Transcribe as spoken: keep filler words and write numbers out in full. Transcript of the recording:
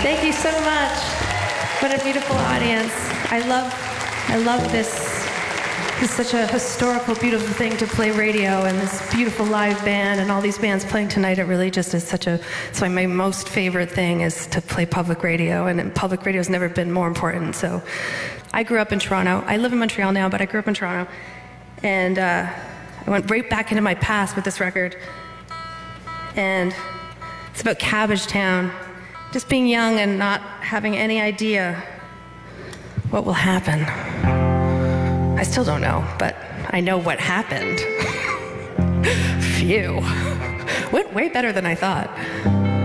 Thank you so much. What a beautiful audience. I love, I love this. This is such a historical, beautiful thing to play radio, and this beautiful live band and all these bands playing tonight. It really just is such a, it's like my most favorite thing is to play public radio, and public radio has never been more important. So I grew up in Toronto. I live in Montreal now, but I grew up in Toronto. And uh, I went right back into my past with this record. And it's about Cabbagetown, just being young and not having any idea what will happen. I still don't know, but I know what happened. Phew. Went way better than I thought.